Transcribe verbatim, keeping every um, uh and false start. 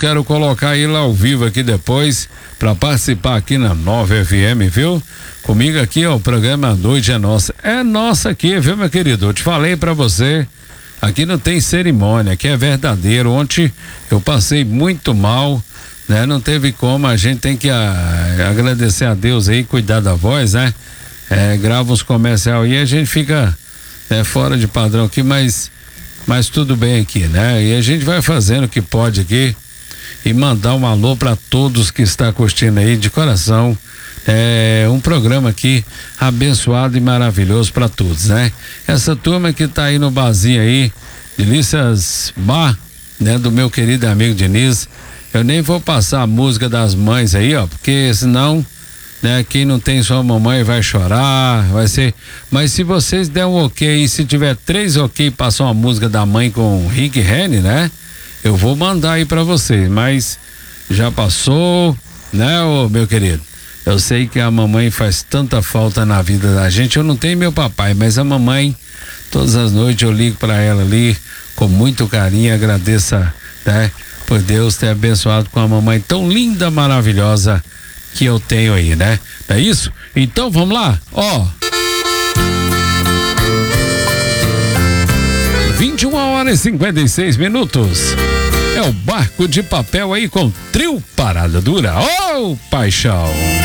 quero colocar ele ao vivo aqui depois para participar aqui na nove F M, viu? Comigo aqui, ó, o programa A Noite é Nossa. É nossa aqui, viu, meu querido? Eu te falei para você, aqui não tem cerimônia, aqui é verdadeiro. Ontem eu passei muito mal, né? Não teve como, a gente tem que a, agradecer a Deus aí, cuidar da voz, né? É, grava uns comercial e a gente fica é, fora de padrão aqui, mas mas tudo bem aqui, né? E a gente vai fazendo o que pode aqui e mandar um alô para todos que está curtindo aí de coração. É um programa aqui abençoado e maravilhoso para todos, né? Essa turma que tá aí no barzinho aí, Delícias Bar, né? Do meu querido amigo Diniz. Eu nem vou passar a música das mães aí, ó, porque senão, né? Quem não tem sua mamãe vai chorar, vai ser. Mas se vocês der um ok, se tiver três ok, passar uma música da mãe com Rick Rennie, né? Eu vou mandar aí pra vocês, mas já passou, né, ô, meu querido? Eu sei que a mamãe faz tanta falta na vida da gente. Eu não tenho meu papai, mas a mamãe, todas as noites eu ligo pra ela ali com muito carinho, agradeça, né? Por Deus ter abençoado com a mamãe tão linda, maravilhosa que eu tenho aí, né? Não é isso? Então vamos lá, ó. vinte e uma horas e cinquenta e seis minutos. É o Barco de Papel aí com Trio Parada Dura. Ô, paixão!